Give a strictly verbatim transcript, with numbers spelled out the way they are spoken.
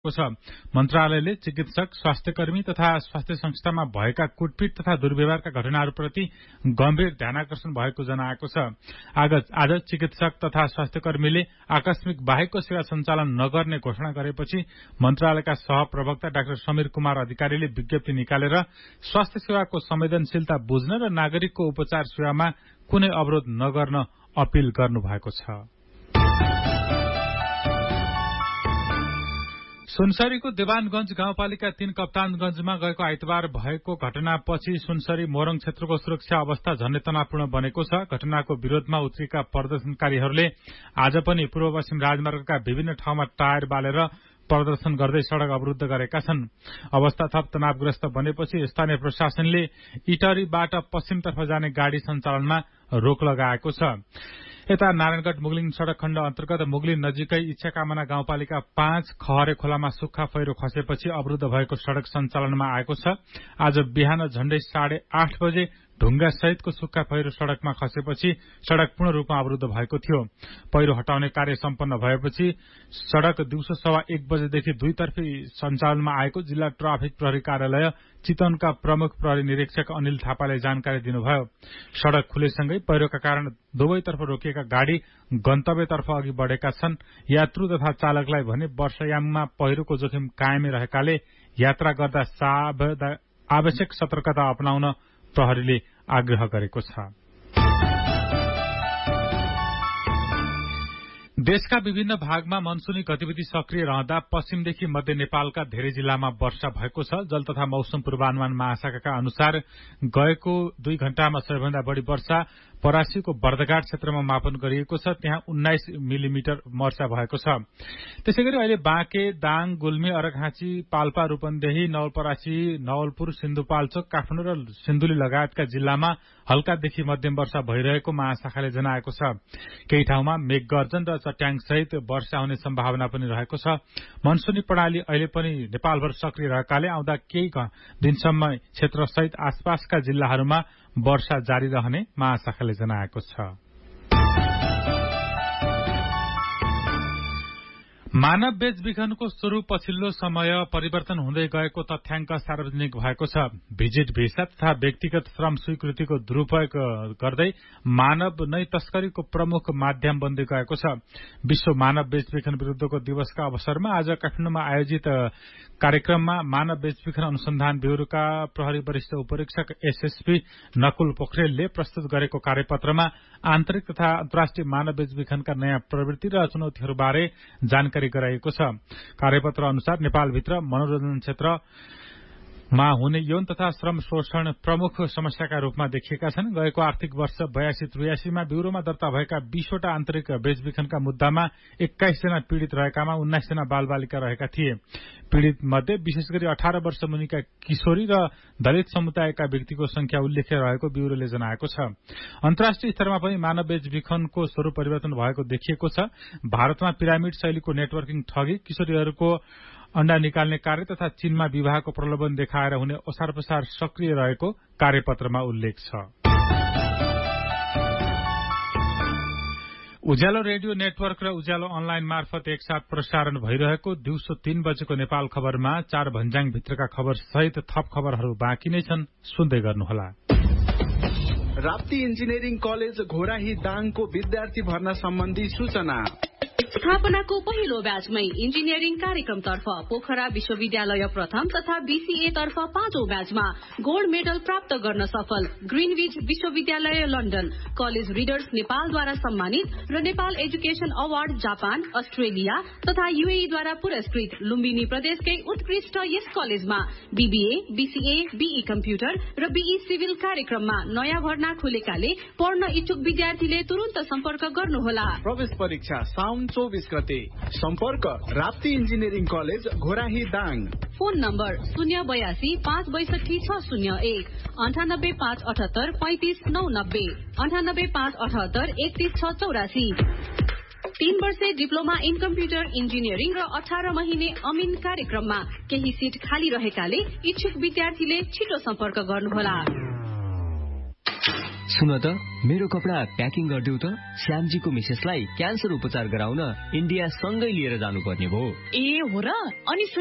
छ। मन्त्रालयले चिकित्सक, स्वास्थ्यकर्मी तथा स्वास्थ्य संस्थामा भएका कुटपिट तथा दुर्व्यवहारका घटनाहरूप्रति गम्भीर ध्यानाकर्षण भएको जनाएको छ। आज आज चिकित्सक तथा स्वास्थ्यकर्मीले आकस्मिक बाहेकको सेवा सञ्चालन नगर्ने घोषणा गरेपछि मन्त्रालयका सहप्रवक्ता डाक्टर समीर कुमार अधिकारीले विज्ञप्ति निकालेर स्वास्थ्य सेवाको संवेदनशीलता बुझ्न र नागरिकको उपचार सेवामा कुनै अवरोध नगर्न अपील गर्नुभएको छ। सुनसरीको देवानगंज गाउँपालिका तीन कप्तानगंजमा गएको आइतबार भएको घटनापछि सुनसरी मोरङ क्षेत्रको सुरक्षा अवस्था झन्डै तनावपूर्ण बनेको छ। घटनाको विरोधमा उत्रिएका प्रदर्शनकारीहरूले आज पनि पूर्व पश्चिम राजमार्गका विभिन्न ठाउँमा टायर बालेर प्रदर्शन गर्दै सड़क अवरुद्ध गरेका छन्। अवस्था थप तनावग्रस्त बनेपछि स्थानीय प्रशासनले इटरीबाट पश्चिमतर्फ जाने गाड़ी सञ्चालनमा रोक लगाएको छ। यता नारायणगढ़ मुगलिङ सड़क खण्ड अन्तर्गत मुगलिन नजिकै इच्छाकामना गाउँपालिका पाँच खहरे खोलामा सुक्खा पहिरो खसेपछि अवरुद्ध भएको सड़क सञ्चालनमा आएको छ। आज बिहान झण्डै साढे आठ बजे ढुङ्गा सहितको सुक्खा पहिरो सड़कमा खसेपछि सड़क पूर्ण रूपमा अवरुद्ध भएको थियो। पहिरो हटाउने कार्य सम्पन्न भएपछि सड़क दिउँसो सवा एक बजेदेखि दुईतर्फी सञ्चालनमा आएको जिल्ला ट्राफिक प्रहरी कार्यालय चितवनका प्रमुख प्रहरी निरीक्षक अनिल थापाले जानकारी दिनुभयो। सड़क खुलेसँगै पहिरोका कारण दुवैतर्फ रोकिएका गाड़ी गन्तव्यतर्फ अघि बढ़ेका छन्। यात्रु तथा चालकलाई भने वर्षायाममा पहिरोको जोखिम कायमै रहेकाले यात्रा गर्दा आवश्यक सतर्कता अपनाउन प्रहरीले आग्रह गरेको छ। देशका विभिन्न भागमा मनसुनी गतिविधि सक्रिय रहँदा पश्चिमदेखि मध्य नेपालका धेरै जिल्लामा वर्षा भएको छ। जल तथा मौसम पूर्वानुमान महाशाखाका अनुसार गएको दुई घण्टामा सबैभन्दा बढ़ी वर्षा परासीको बर्दघाट क्षेत्रमा मापन गरिएको छ। त्यहाँ उन्नाइस मिलिमिटर वर्षा भएको छ। त्यसैगरी अहिले बाँके, दाङ, गुल्मी, अरघाँची, पाल्पा, रूपन्देही, नवलपरासी, नवलपुर, सिन्धुपाल्चोक, काठमाडौँ र सिन्धुली लगायतका जिल्लामा हल्कादेखि मध्यम वर्षा भइरहेको महाशाखाले जनाएको छ। केही ठाउँमा मेघगर्जन र चट्याङसहित वर्षा हुने सम्भावना पनि रहेको छ। मनसुनी प्रणाली अहिले पनि नेपालभर सक्रिय रहेकाले आउँदा केही दिनसम्म क्षेत्रसहित आसपासका जिल्लाहरूमा वर्षा जारी रहने महाशाखाले जनाएको छ। मानव बेचबिखनको स्वरूप पछिल्लो समय परिवर्तन हुँदै गएको तथ्याङ्क सार्वजनिक भएको छ। भिजिट भिसा तथा व्यक्तिगत श्रम स्वीकृतिको दुरूपयोग गर्दै मानव नै तस्करीको प्रमुख माध्यम बन्दै गएको छ। विश्व मानव बेचबिखन विरूद्धको दिवसका अवसरमा आज काठमाडौँमा आयोजित कार्यक्रममा मानव बेचबिखन अनुसन्धान ब्यूरोका प्रहरी वरिष्ठ उपरीक्षक एसएसपी नकुल पोखरेलले प्रस्तुत गरेको कार्यपत्रमा आन्तरिक तथा अन्तर्राष्ट्रिय मानव बेचबिखनका नयाँ प्रवृत्ति र चुनौतीहरूबारे जानकारी गराइएको छ। कार्यपत्र अनुसार नेपालभित्र मनोरञ्जन क्षेत्र मा हुने यौन तथा श्रम शोषण प्रमुख समस्याका रूपमा देखिएका छन्। गएको आर्थिक वर्ष बयासी त्रियासीमा ब्यूरोमा दर्ता भएका बीसवटा आन्तरिक बेचबिखनका मुद्दामा एक्काइस जना पीड़ित रहेकामा उन्नाइस जना बालबालिका रहेका थिए। पीड़ित मध्ये विशेष गरी अठार वर्ष मुनिका किशोरी र दलित समुदायका व्यक्तिको संख्या उल्लेख्य रहेको ब्यूरोले जनाएको छ। अन्तर्राष्ट्रिय स्तरमा पनि मानव बेचबिखनको स्वरूप परिवर्तन भएको देखिएको छ। भारतमा पिरामिड शैलीको नेटवर्किङ ठगी, किशोरीहरूको अण्डा निकाल्ने कार्य तथा चीनमा विवाहको प्रलोभन देखाएर हुने ओसार पसार सक्रिय रहेको कार्यपत्रमा उल्लेख छ। उज्यालो रेडियो नेटवर्क र उज्यालो अनलाइन मार्फत एकसाथ प्रसारण भइरहेको दिउँसो तीन बजेको नेपाल खबरमा चार भन्ज्याङ भित्रका खबर सहित थप खबरहरू बाँकी नै छन्, सुन्दै गर्नुहोला। राप्ती इन्जिनियरिङ कलेज घोराही दाङको विद्यार्थी भर्ना सम्बन्धी सूचना। स्थापनाको पहिलो ब्याचमै इन्जिनियरिङ कार्यक्रमतर्फ पोखरा विश्वविद्यालय प्रथम तथा बीसीए तर्फ पाँचौं ब्याचमा गोल्ड मेडल प्राप्त गर्न सफल ग्रीनविच विश्वविद्यालय लन्डन, कलेज रिडर्स नेपालद्वारा सम्मानित र Nepal education award Japan, Australia तथा यूएईद्वारा पुरस्कृत लुम्बिनी प्रदेशकै उत्कृष्ट यस कलेजमा बीबीए, बीसीए, बीई कम्प्युटर र बीई सिभिल कार्यक्रममा नयाँ भर्ना खुलेकाले पढ्न इच्छुक विद्यार्थीले तुरन्त सम्पर्क गर्नुहोला। प्रवेश परीक्षा साउन चौबीस गते। सम्पर्क Rapti engineering college Ghorahi Dang. Phone number शून्य बयासी पाँच बैसठी छ शून्य एक अन्ठानब्बे पाँच अठहत्तर पैंतिस नौ नब्बे अन्ठानब्बे पाँच अठहत्तर एकतीस छ चौरासी। तीन वर्षे डिप्लोमा इन कम्प्युटर इन्जिनियरिङ र अठार महिने अमिन कार्यक्रममा केही सीट खाली रहेकाले इच्छुक विद्यार्थीले छिटो सम्पर्क गर्नुहोला। सुन त मेरो कपडा प्याकिङ गरिदेऊ त। श्यामजीको मिसेसलाई क्यान्सर उपचार गराउन इन्डिया सँगै लिएर जानुपर्ने भयो। ए हो र? अनि